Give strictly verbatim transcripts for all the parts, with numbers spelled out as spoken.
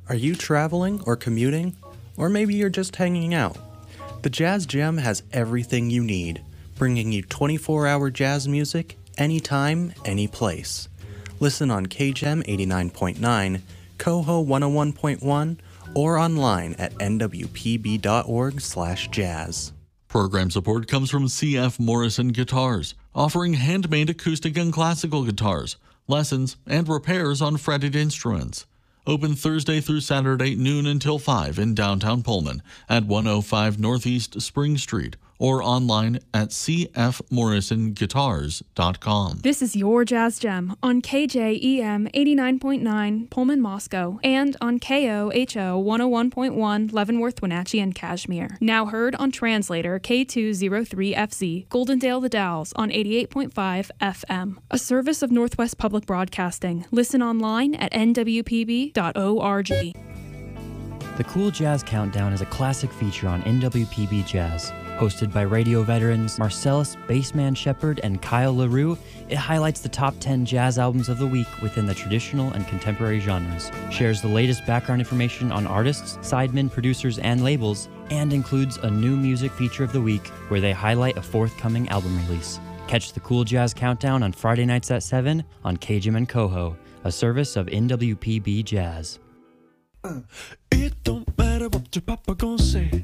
Are you traveling or commuting? Or maybe you're just hanging out? The Jazz Gem has everything you need, bringing you twenty-four hour jazz music, anytime, any place. Listen on K G E M eighty-nine point nine, Coho one oh one point one, or online at n w p b dot org slash jazz. Program support comes from C F Morrison Guitars, offering handmade acoustic and classical guitars, lessons, and repairs on fretted instruments. Open Thursday through Saturday, noon until five in downtown Pullman at one oh five Northeast Spring Street, or online at c f morrison guitars dot com. This is your Jazz Gem on K J E M eighty-nine point nine Pullman, Moscow, and on K O H O one oh one point one Leavenworth, Wenatchee, and Kashmir. Now heard on Translator K two oh three F Z, Goldendale The Dalles on eighty-eight point five F M. A service of Northwest Public Broadcasting. Listen online at n w p b dot org. The Cool Jazz Countdown is a classic feature on N W P B Jazz. Hosted by radio veterans Marcellus Bassman Shepard and Kyle LaRue, it highlights the top ten jazz albums of the week within the traditional and contemporary genres, shares the latest background information on artists, sidemen, producers, and labels, and includes a new music feature of the week where they highlight a forthcoming album release. Catch the Cool Jazz Countdown on Friday nights at seven on K G M and Coho, a service of N W P B Jazz. Uh, it don't matter what your papa gonna say.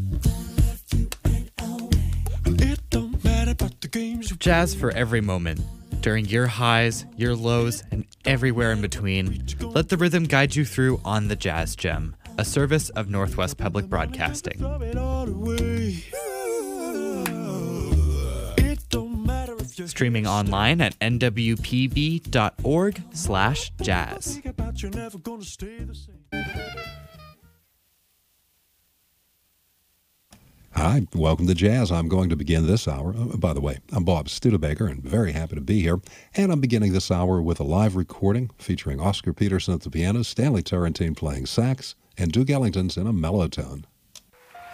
Jazz for every moment. During your highs, your lows, and everywhere in between, let the rhythm guide you through on the Jazz Gem, a service of Northwest Public Broadcasting. Streaming online at n w p b dot org slash jazz. Hi, welcome to Jazz. I'm going to begin this hour. Uh, by the way, I'm Bob Studebaker and very happy to be here. And I'm beginning this hour with a live recording featuring Oscar Peterson at the piano, Stanley Turrentine playing sax, and Duke Ellington's in a mellow tone.